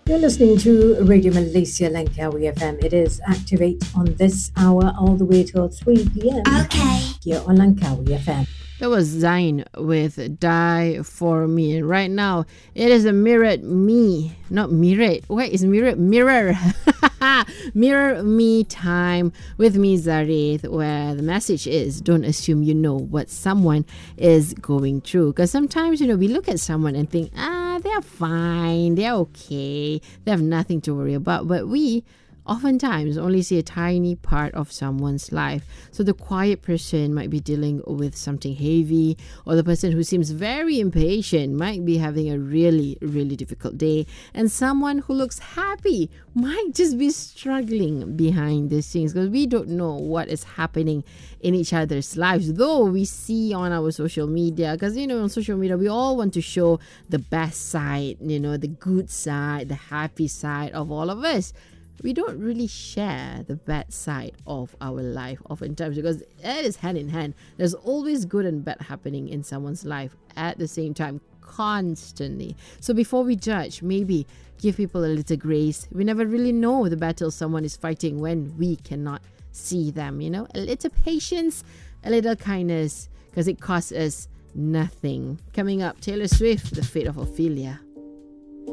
You're listening to Radio Malaysia Langkawi FM. It is Activate on this hour all the way till 3 p.m. Okay. Here on Langkawi FM. That was Zayn with Die For Me. And right now, it is a mirrored me. Not mirrored. What is mirrored? Mirror. Mirror me time with me, Zareth, where the message is don't assume you know what someone is going through. Because sometimes, we look at someone and think, they're fine, they're okay, they have nothing to worry about. But we oftentimes only see a tiny part of someone's life. So the quiet person might be dealing with something heavy, or the person who seems very impatient might be having a really, really difficult day, and someone who looks happy might just be struggling behind the scenes because we don't know what is happening in each other's lives, though we see on our social media. Because on social media we all want to show the best side, the good side, the happy side of all of us. We don't really share the bad side of our life oftentimes because it is hand in hand. There's always good and bad happening in someone's life at the same time, constantly. So before we judge, maybe give people a little grace. We never really know the battle someone is fighting when we cannot see them. A little patience, a little kindness, because it costs us nothing. Coming up, Taylor Swift, The Fate of Ophelia.